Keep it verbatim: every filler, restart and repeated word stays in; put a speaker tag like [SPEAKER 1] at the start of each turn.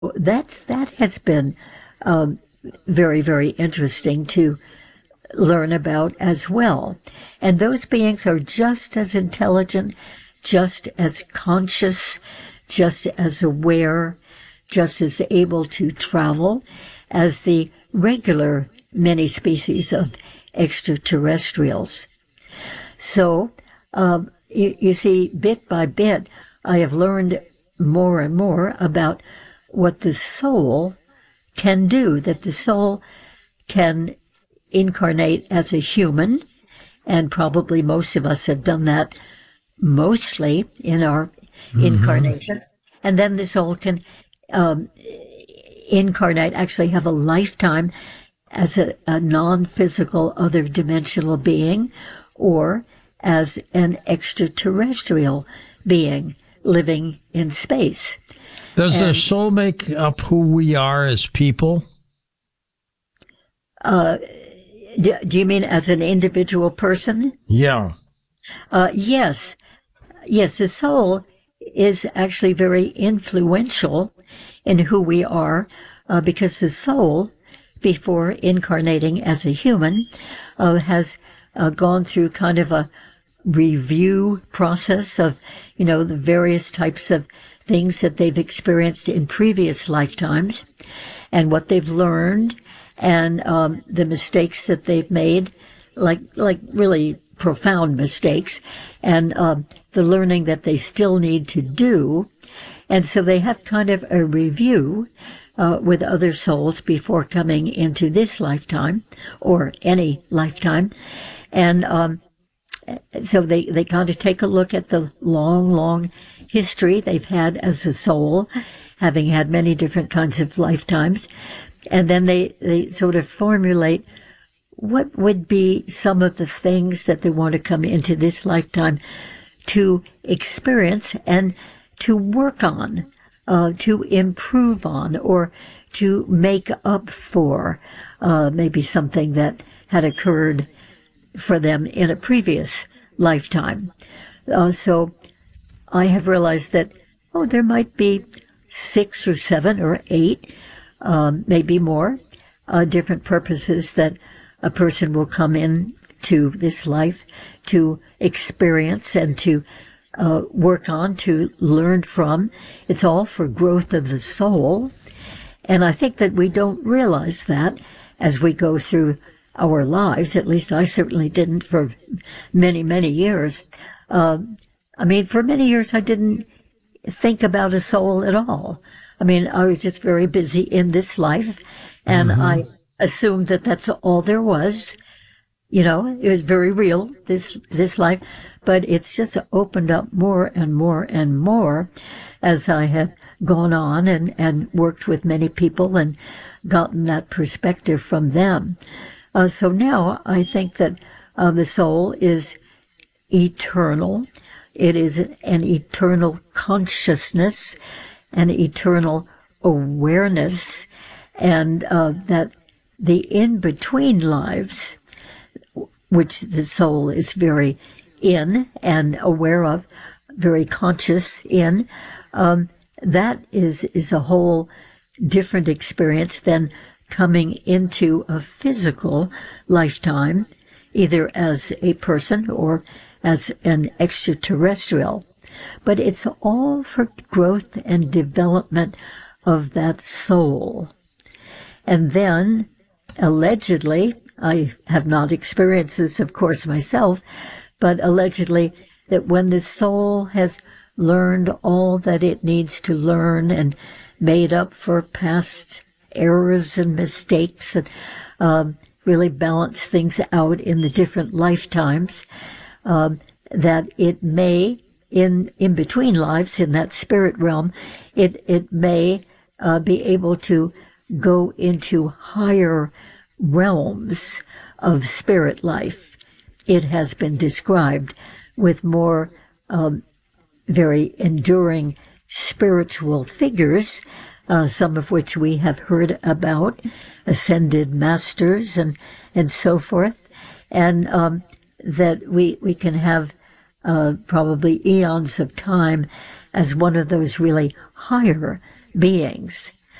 [SPEAKER 1] that's that has been um, very, very interesting to learn about as well. And those beings are just as intelligent, just as conscious, just as aware, just as able to travel as the regular many species of extraterrestrials. So, um, you, you see, bit by bit, I have learned more and more about what the soul can do, that the soul can incarnate as a human, and probably most of us have done that mostly in our mm-hmm. incarnations. And then the soul can um, incarnate, actually have a lifetime as a, a non-physical other dimensional being, or as an extraterrestrial being living in space.
[SPEAKER 2] Does
[SPEAKER 1] and,
[SPEAKER 2] the soul make up who we are as people?
[SPEAKER 1] Uh, do, do you mean as an individual person?
[SPEAKER 2] Yeah.
[SPEAKER 1] Uh, yes. Yes, the soul is actually very influential in who we are, uh, because the soul, before incarnating as a human, uh, has uh, gone through kind of a review process of, you know, the various types of things that they've experienced in previous lifetimes and what they've learned, and um, the mistakes that they've made, like like really profound mistakes, and um, the learning that they still need to do. And so they have kind of a review uh, with other souls before coming into this lifetime or any lifetime. And um, so they, they kind of take a look at the long, long history they've had as a soul, having had many different kinds of lifetimes. And then they, they sort of formulate what would be some of the things that they want to come into this lifetime to experience and to work on, uh, to improve on, or to make up for uh, maybe something that had occurred for them in a previous lifetime. Uh, so I have realized that, oh, there might be six or seven or eight, um, maybe more, uh, different purposes that a person will come in to this life to experience and to uh, work on, to learn from. It's all for growth of the soul. And I think that we don't realize that as we go through our lives. At least I certainly didn't for many, many years. Uh, I mean, for many years I didn't think about a soul at all. I mean, I was just very busy in this life, and mm-hmm. I assumed that that's all there was. You know, it was very real, this this life, but it's just opened up more and more and more as I have gone on and, and worked with many people and gotten that perspective from them. Uh, so now I think that uh, the soul is eternal. It is an eternal consciousness, an eternal awareness, and uh, that the in-between lives, which the soul is very in and aware of, very conscious in, um, that is, is a whole different experience than coming into a physical lifetime, either as a person or as an extraterrestrial. But it's all for growth and development of that soul. And then, allegedly, I have not experienced this, of course, myself, but allegedly that when the soul has learned all that it needs to learn and made up for past errors and mistakes and um, really balanced things out in the different lifetimes, um, that it may, in in between lives, in that spirit realm, it, it may uh, be able to go into higher realms of spirit life. It has been described with more um, very enduring spiritual figures, uh, some of which we have heard about, ascended masters and, and so forth, and um, that we, we can have uh, probably eons of time as one of those really higher beings.